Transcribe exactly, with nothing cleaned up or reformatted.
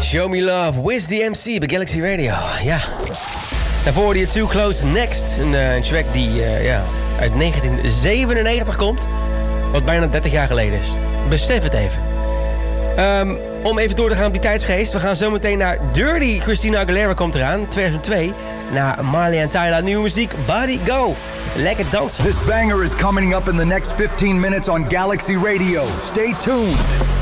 Show Me Love, Wiz the M C bij Galaxy Radio. Ja. Daarvoor hoorde je Too Close Next. Een, uh, een track die uh, ja, uit negentien zevenennegentig komt. Wat bijna dertig jaar geleden is. Besef het even. Um, om even door te gaan op die tijdsgeest. We gaan zo meteen naar Dirty. Christina Aguilera komt eraan. tweeduizend twee. Naar Marley en Tyler. Nieuwe muziek. Body Go. Lekker dansen. This banger is coming up in the next fifteen minutes on Galaxy Radio. Stay tuned.